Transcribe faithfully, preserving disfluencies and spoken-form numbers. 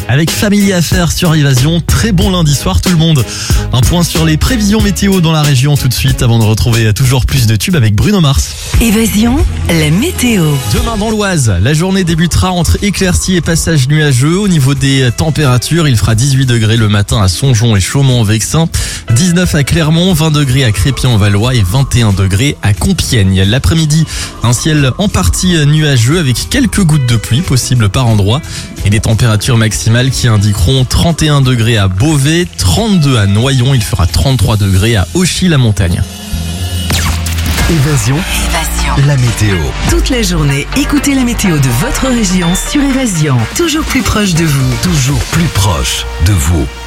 avec Family Affaires sur Évasion. Très bon lundi soir tout le monde. Un point sur les prévisions météo dans la région tout de suite avant de retrouver toujours plus de tubes avec Bruno Mars. Évasion, la météo. Demain dans l'Oise, la journée débutera entre éclaircies et passages nuageux. Au niveau des températures, il fera dix-huit degrés le matin à Songeon et Chaumont-en-Vexin, dix-neuf à Clermont, vingt degrés à Crépy-en-Valois et vingt et un degrés à Compiègne. L'après-midi, un ciel en partie nuageux avec quelques gouttes de pluie possibles par endroit et des températures maximales qui indiqueront trente et un degrés à Beauvais, trente-deux à Noyon, il fera trente-trois degrés à Auchy-la-Montagne. Évasion, Évasion. la météo. Toute la journée, écoutez la météo de votre région sur Évasion. Toujours plus proche de vous. Toujours plus proche de vous.